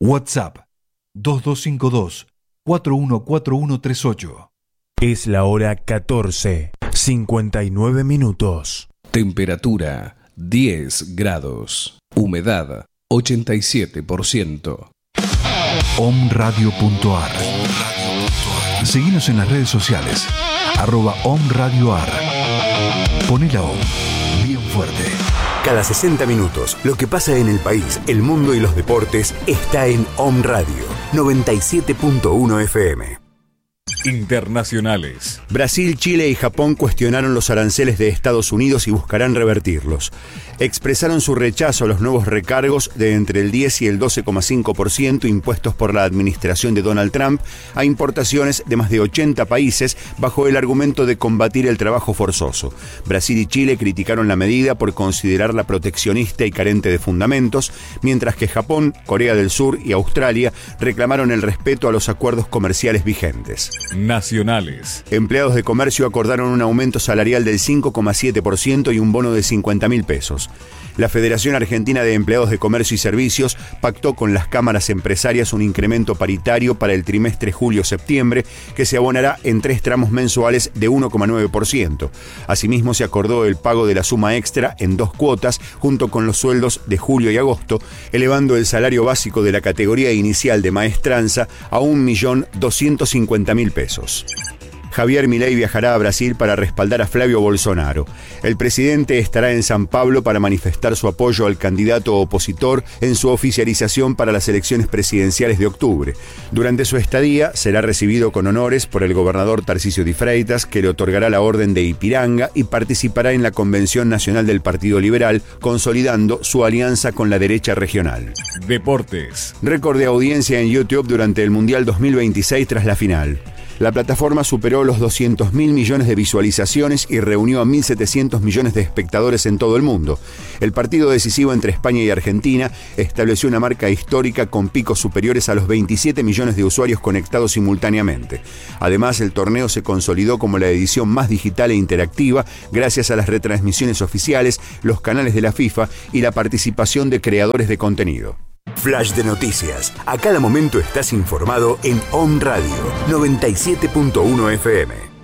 WhatsApp 2252-414138. Es la hora 14:59. Temperatura 10 grados. Humedad 87%. omradio.ar. Seguinos en las redes sociales. @omradioar. Poné la OM bien fuerte. Cada 60 minutos, lo que pasa en el país, el mundo y los deportes está en Om Radio 97.1 FM. Internacionales. Brasil, Chile y Japón cuestionaron los aranceles de Estados Unidos y buscarán revertirlos. Expresaron su rechazo a los nuevos recargos de entre el 10 y el 12,5% impuestos por la administración de Donald Trump a importaciones de más de 80 países bajo el argumento de combatir el trabajo forzoso. Brasil y Chile criticaron la medida por considerarla proteccionista y carente de fundamentos, mientras que Japón, Corea del Sur y Australia reclamaron el respeto a los acuerdos comerciales vigentes. Nacionales. Empleados de comercio acordaron un aumento salarial del 5,7% y un bono de 50.000 pesos. La Federación Argentina de Empleados de Comercio y Servicios pactó con las cámaras empresarias un incremento paritario para el trimestre julio-septiembre que se abonará en 3 tramos mensuales de 1,9%. Asimismo, se acordó el pago de la suma extra en 2 cuotas junto con los sueldos de julio y agosto, elevando el salario básico de la categoría inicial de maestranza a 1.250.000 pesos. Javier Milei viajará a Brasil para respaldar a Flavio Bolsonaro. El presidente estará en San Pablo para manifestar su apoyo al candidato opositor en su oficialización para las elecciones presidenciales de octubre. Durante su estadía será recibido con honores por el gobernador Tarcísio de Freitas, que le otorgará la Orden de Ipiranga y participará en la Convención Nacional del Partido Liberal, consolidando su alianza con la derecha regional. Deportes. Récord de audiencia en YouTube durante el Mundial 2026 tras la final. La plataforma superó los 200.000 millones de visualizaciones y reunió a 1.700 millones de espectadores en todo el mundo. El partido decisivo entre España y Argentina estableció una marca histórica con picos superiores a los 27 millones de usuarios conectados simultáneamente. Además, el torneo se consolidó como la edición más digital e interactiva gracias a las retransmisiones oficiales, los canales de la FIFA y la participación de creadores de contenido. Flash de noticias. A cada momento estás informado en Om Radio 97.1 FM.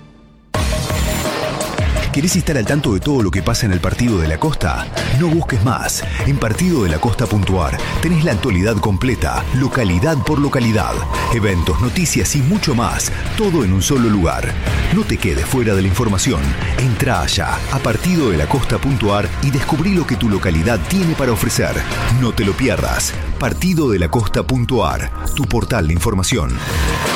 ¿Querés estar al tanto de todo lo que pasa en el Partido de la Costa? No busques más. En partidodelacosta.ar tenés la actualidad completa, localidad por localidad, eventos, noticias y mucho más, todo en un solo lugar. No te quedes fuera de la información. Entrá allá a partidodelacosta.ar y descubrí lo que tu localidad tiene para ofrecer. No te lo pierdas. partidodelacosta.ar, tu portal de información.